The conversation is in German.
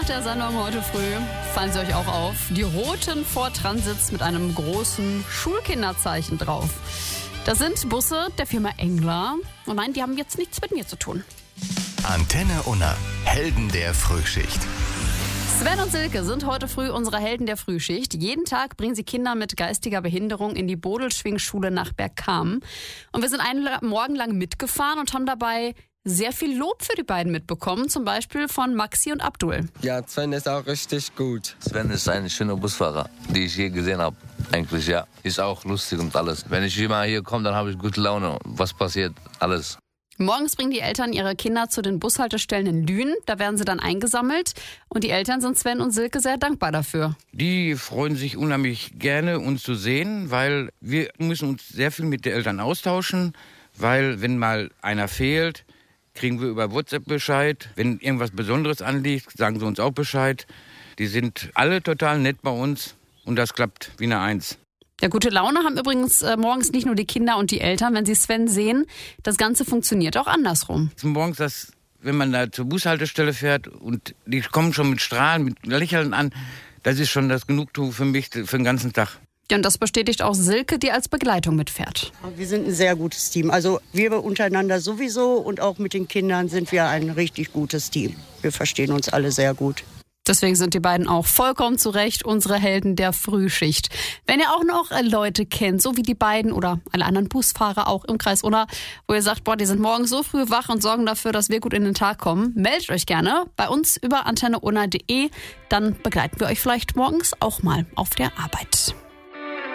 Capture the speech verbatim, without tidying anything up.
Der Sendung heute früh fallen sie euch auch auf. Die roten Vortransits mit einem großen Schulkinderzeichen drauf. Das sind Busse der Firma Engler. Und nein, die haben jetzt nichts mit mir zu tun. Antenne Unna, Helden der Frühschicht. Sven und Silke sind heute früh unsere Helden der Frühschicht. Jeden Tag bringen sie Kinder mit geistiger Behinderung in die Bodelschwingschule nach Bergkamen. Und wir sind einen Morgen lang mitgefahren und haben dabei sehr viel Lob für die beiden mitbekommen, zum Beispiel von Maxi und Abdul. Ja, Sven ist auch richtig gut. Sven ist ein schöner Busfahrer, den ich je gesehen habe. Eigentlich, ja. Ist auch lustig und alles. Wenn ich immer hier komme, dann habe ich gute Laune. Was passiert? Alles. Morgens bringen die Eltern ihre Kinder zu den Bushaltestellen in Lünen. Da werden sie dann eingesammelt. Und die Eltern sind Sven und Silke sehr dankbar dafür. Die freuen sich unheimlich gerne, uns zu sehen, weil wir müssen uns sehr viel mit den Eltern austauschen. Weil wenn mal einer fehlt, kriegen wir über WhatsApp Bescheid. Wenn irgendwas Besonderes anliegt, sagen sie uns auch Bescheid. Die sind alle total nett bei uns und das klappt wie eine Eins. Ja, gute Laune haben übrigens äh, morgens nicht nur die Kinder und die Eltern, wenn sie Sven sehen. Das Ganze funktioniert auch andersrum. Morgens, das, wenn man da zur Bushaltestelle fährt und die kommen schon mit Strahlen, mit Lächeln an, das ist schon das Genugtuung für mich für den ganzen Tag. Ja, und das bestätigt auch Silke, die als Begleitung mitfährt. Wir sind ein sehr gutes Team. Also wir untereinander sowieso und auch mit den Kindern sind wir ein richtig gutes Team. Wir verstehen uns alle sehr gut. Deswegen sind die beiden auch vollkommen zu Recht unsere Helden der Frühschicht. Wenn ihr auch noch Leute kennt, so wie die beiden oder alle anderen Busfahrer auch im Kreis Unna, wo ihr sagt, boah, die sind morgens so früh wach und sorgen dafür, dass wir gut in den Tag kommen, meldet euch gerne bei uns über antenne unna punkt de. Dann begleiten wir euch vielleicht morgens auch mal auf der Arbeit.